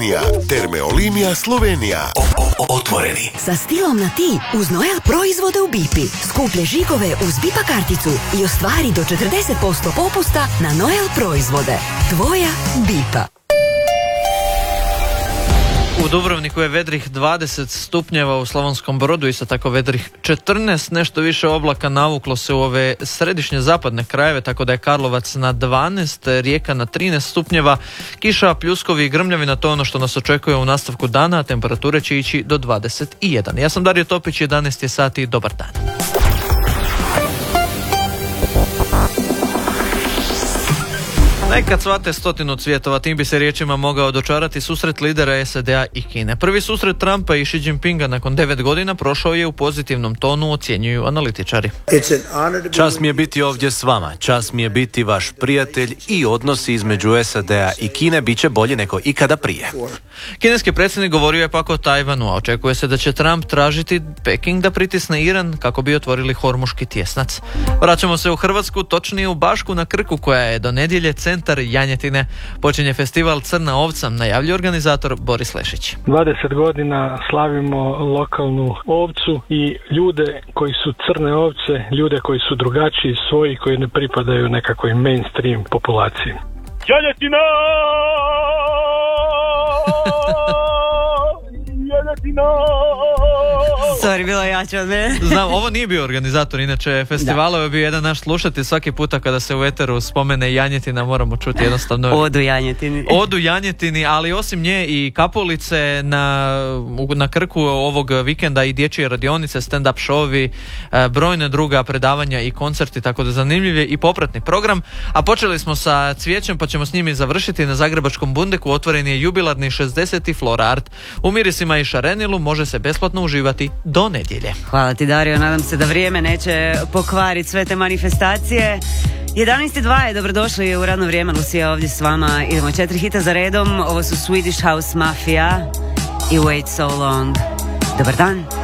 linija, Termeolinija Slovenija. Otvoreni. Sa stilom na ti uz Noel proizvode u Bipi. Skuplje žigove uz Bipa karticu i ostvari do 40% popusta na Noel proizvode. Tvoja Bipa. U Dubrovniku je vedrih 20 stupnjeva, u Slavonskom Brodu isto tako vedrih 14, nešto više oblaka navuklo se u ove središnje zapadne krajeve, tako da je Karlovac na 12, Rijeka na 13 stupnjeva, kiša, pljuskovi i grmljavina, to je ono što nas očekuje u nastavku dana, a temperature će ići do 21. Ja sam Dario Topić, 11 je sati, dobar dan. Nekad cvate 100 cvjetova, tim bi se riječima mogao dočarati susret lidera SAD-a i Kine. Prvi susret Trumpa i Xi Jinpinga nakon 9 godina prošao je u pozitivnom tonu, ocjenjuju analitičari. Čast mi je biti ovdje s vama, čast mi je biti vaš prijatelj i odnosi između SAD-a i Kine bit će bolje nego ikada prije. Kineski predsjednik govorio je pak o Tajvanu, a očekuje se da će Trump tražiti Peking da pritisne Iran kako bi otvorili Hormuški tjesnac. Vraćamo se u Hrvatsku, točnije u Bašku na Krku, koja je do nedjelje centar janjetine. Počinje festival Crna ovca, najavljuje organizator Boris Lešić. 20 godina slavimo lokalnu ovcu i ljude koji su crne ovce, ljude koji su drugačiji, svoji, koji ne pripadaju nekakvoj mainstream populaciji. Janjetina! Janjetina! Sorry, bilo jače od mene. Znam, ovo nije bio organizator, inače festivala je bio jedan naš slušatelj, svaki puta kada se u eteru spomene janjetina moramo čuti jednostavno Odu janjetini. Odu janjetini, ali osim nje i Kapulice na Krku ovog vikenda i dječje radionice, stand-up showovi, brojne druga predavanja i koncerti, tako da zanimljiv je i popratni program. A počeli smo sa cvijećem, pa ćemo s njimi završiti. Na Zagrebačkom Bundeku otvoren je jubilarni 60. Flora Art. U mirisima i šarenilu može se besplatno uživati do nedjelje. Hvala ti, Dario, nadam se da vrijeme neće pokvariti sve te manifestacije. 11.02 je, dobrodošli u radno vrijeme, Lucija ovdje s vama. Idemo 4 hita za redom, ovo su Swedish House Mafia i Wait So Long. Dobar dan.